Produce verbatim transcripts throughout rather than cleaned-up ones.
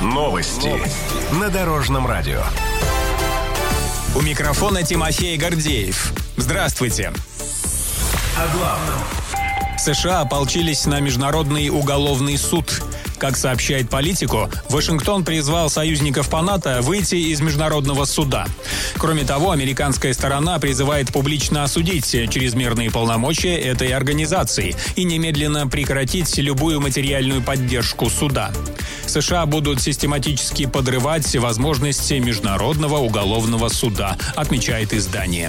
Новости на Дорожном радио. У микрофона Тимофей Гордеев. Здравствуйте. О главном. США ополчились на Международный уголовный суд. Как сообщает Политико, Вашингтон призвал союзников по НАТО выйти из Международного суда. Кроме того, американская сторона призывает публично осудить чрезмерные полномочия этой организации и немедленно прекратить любую материальную поддержку суда. США будут систематически подрывать возможности Международного уголовного суда, отмечает издание.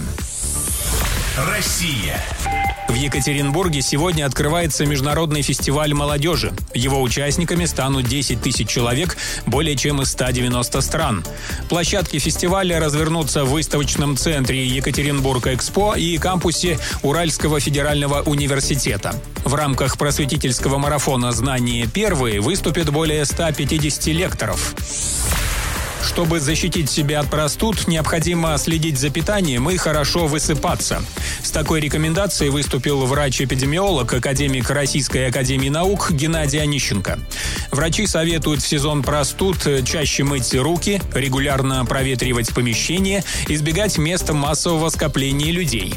Россия. В Екатеринбурге сегодня открывается международный фестиваль молодежи. Его участниками станут десять тысяч человек более чем из ста девяноста стран. Площадки фестиваля развернутся в выставочном центре Екатеринбург-Экспо и кампусе Уральского федерального университета. В рамках просветительского марафона «Знания первые» выступит более ста пятидесяти лекторов. Чтобы защитить себя от простуд, необходимо следить за питанием и хорошо высыпаться. С такой рекомендацией выступил врач-эпидемиолог, академик Российской академии наук Геннадий Онищенко. Врачи советуют в сезон простуд чаще мыть руки, регулярно проветривать помещение, избегать мест массового скопления людей.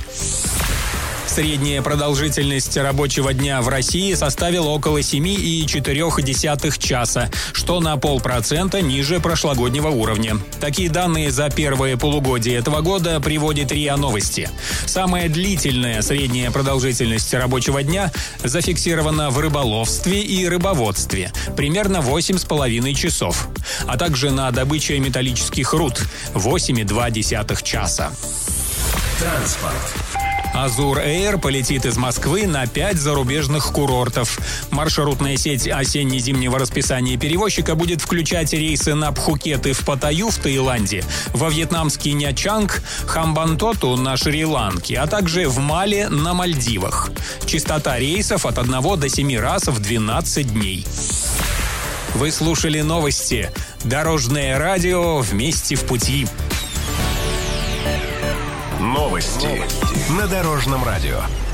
Средняя продолжительность рабочего дня в России составила около семи и четырёх десятых часа, что на полпроцента ниже прошлогоднего уровня. Такие данные за первое полугодие этого года приводит РИА Новости. Самая длительная средняя продолжительность рабочего дня зафиксирована в рыболовстве и рыбоводстве – примерно восемь с половиной часов, а также на добыче металлических руд – восемь и два десятых часа. Транспорт. Азур Эйр полетит из Москвы на пять зарубежных курортов. Маршрутная сеть осенне-зимнего расписания перевозчика будет включать рейсы на Пхукет и в Паттайю в Таиланде, во вьетнамский Нячанг, Хамбантоту на Шри-Ланке, а также в Мали на Мальдивах. Частота рейсов от одного до семи раз в двенадцать дней. Вы слушали новости. Дорожное радио «Вместе в пути». Новости на Дорожном радио.